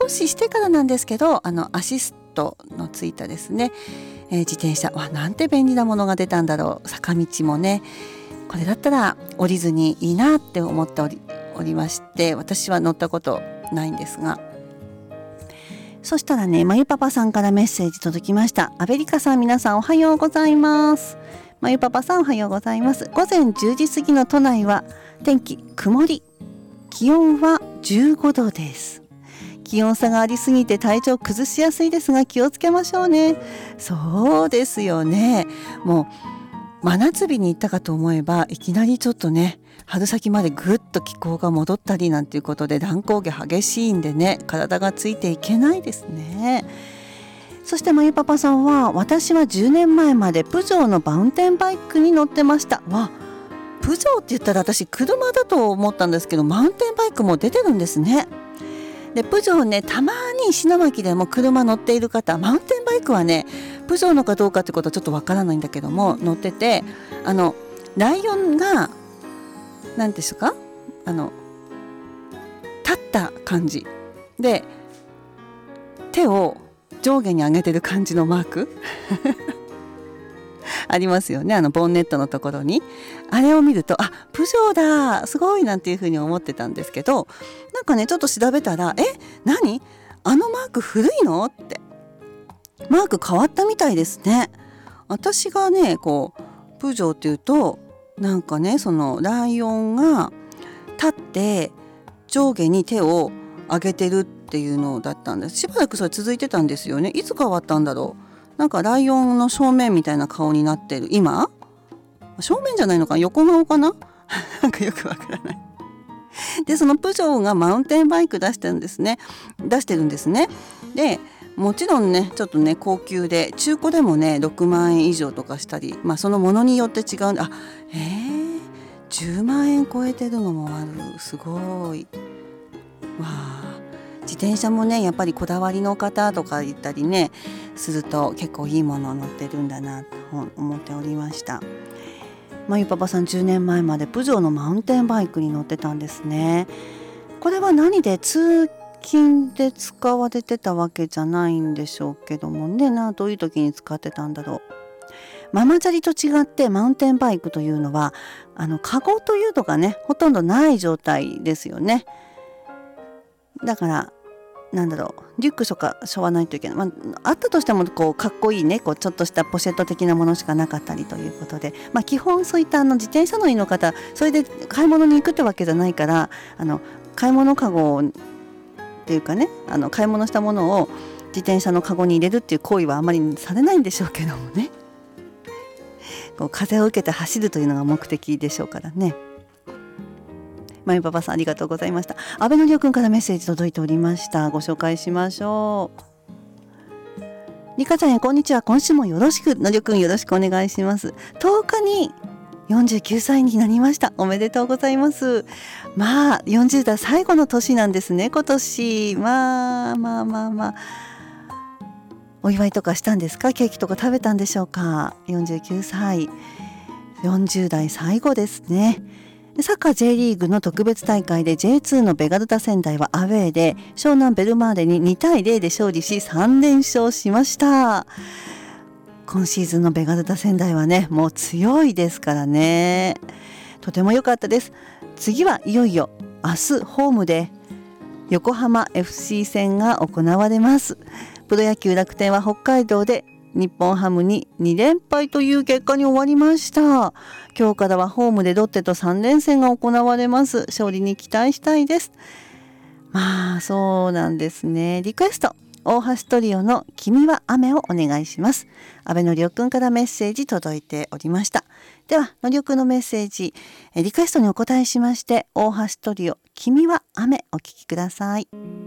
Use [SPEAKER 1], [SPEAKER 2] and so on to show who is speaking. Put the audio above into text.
[SPEAKER 1] 少ししてからなんですけど、アシストのついたですね、自転車、なんて便利なものが出たんだろう。坂道もね、これだったら降りずにいいなって思っておりまして、私は乗ったことないんですが、そしたらね、まゆパパさんからメッセージ届きました。アベリカさん、皆さんおはようございます。まゆパパさん、おはようございます。午前10時過ぎの都内は天気曇り、気温は15度です。気温差がありすぎて体調崩しやすいですが気をつけましょうね。そうですよね。もう真夏日に行ったかと思えば、いきなりちょっとね、春先までぐっと気候が戻ったりなんていうことで、乱高下激しいんでね、体がついていけないですね。そしてまゆパパさんは、私は10年前までプジョーのマウンテンバイクに乗ってました。プジョーって言ったら私車だと思ったんですけど、マウンテンバイクも出てるんですね。でプジョーね、たまに石巻でも車乗っている方、マウンテンバイクはね、プジョーのかどうかってことはちょっとわからないんだけども、乗ってて、ライオンが何ですか、立った感じで手を上下に上げてる感じのマークありますよね、ボンネットのところに。あれを見ると、プジョーだ、すごいなんていうふうに思ってたんですけど、なんかね、ちょっと調べたら、何、マーク古いのって、マーク変わったみたいですね。私がね、プジョーっていうと、なんかね、そのライオンが立って上下に手を上げてるっていうのだったんです。しばらくそれ続いてたんですよね。いつ変わったんだろう。なんかライオンの正面みたいな顔になってる。今正面じゃないのかな、横顔かななんかよくわからない。でそのプジョーがマウンテンバイク出してるんですね。でもちろんね、ちょっとね高級で、中古でもね6万円以上とかしたり、そのものによって違うんで、10万円超えてるのもある。すごい。自転車もね、やっぱりこだわりの方とか言ったりねすると、結構いいもの乗ってるんだなと思っておりました。まゆパパさん、10年前までプジョーのマウンテンバイクに乗ってたんですね。これは何で、通勤で使われてたわけじゃないんでしょうけどもね、どういう時に使ってたんだろう。ママチャリと違ってマウンテンバイクというのはカゴというのがね、ほとんどない状態ですよね。だからリュックとか背負わないといけない、あったとしてもかっこいいね、ちょっとしたポシェット的なものしかなかったりということで、基本そういった自転車乗りの方、それで買い物に行くってわけじゃないから、買い物かごっていうかね、買い物したものを自転車のかごに入れるっていう行為はあまりされないんでしょうけどもね、風を受けて走るというのが目的でしょうからね。まゆパパさん、ありがとうございました。安倍のりょうくんからメッセージ届いておりました。ご紹介しましょう。りかちゃんへ、こんにちは。今週もよろしく、のりょうくんよろしくお願いします。10日に49歳になりました。おめでとうございます。40代最後の年なんですね、今年。お祝いとかしたんですか？ケーキとか食べたんでしょうか？49歳、40代最後ですね。サッカー J リーグの特別大会で J2 のベガルタ仙台はアウェーで湘南ベルマーレに2対0で勝利し3連勝しました。今シーズンのベガルタ仙台はね、もう強いですからね。とても良かったです。次はいよいよ明日ホームで横浜 FC 戦が行われます。プロ野球楽天は北海道で日本ハムに2連敗という結果に終わりました。今日からはホームでロッテと3連戦が行われます。勝利に期待したいです。そうなんですね。リクエスト、大橋トリオの君は雨をお願いします。安倍のりょうくんからメッセージ届いておりました。ではのりょうくんのメッセージ、リクエストにお答えしまして、大橋トリオ君は雨お聞きください。